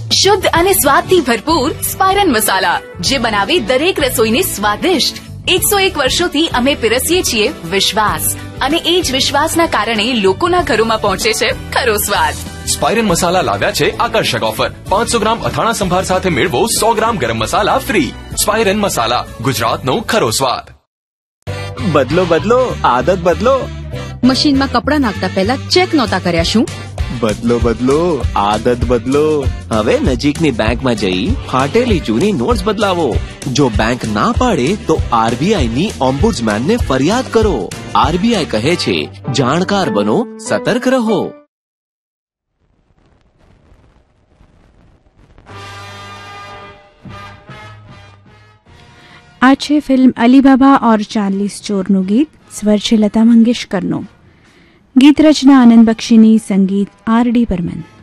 શુદ્ધ અને સ્વાદથી ભરપૂર સ્પાયરન મસાલા, જે બનાવે દરેક રસોઈને સ્વાદિષ્ટ. 101 વર્ષોથી અમે પીરસીએ છીએ વિશ્વાસ, અને એ જ વિશ્વાસના કારણે લોકોના ઘરોમાં પહોંચે છે ખરો સ્વાદ. સ્પાયરન મસાલા લાવ્યા છે આકર્ષક ઓફર. 500 ગ્રામ અથાણા સંભાર સાથે મેળવો 100 ગ્રામ ગરમ મસાલા ફ્રી. સ્પાયરન મસાલા, ગુજરાતનો ખરો સ્વાદ. બદલો બદલો, આદત બદલો. મશીનમાં કપડાં નાખતા પહેલા ચેક નહોતા કર્યા શું? બદલો બદલો, આદત બદલો. હવે નજીકની બેંકમાં જઈ ફાટેલી જૂની નોટ્સ બદલાવો. જો બેંક ના પાડે તો આરબીઆઈ ની ઓમ્બુડ્સમેનને ફરિયાદ કરો. આરબીઆઈ કહે છે, જાણકાર બનો, સતર્ક રહો. આ છે ફિલ્મ અલી બાબા ઓર 40 ચોરનું ગીત. સ્વર છે લતા મંગેશકરનો. ગીત રચના આનંદ બક્ષીની, સંગીત આર ડી બર્મન.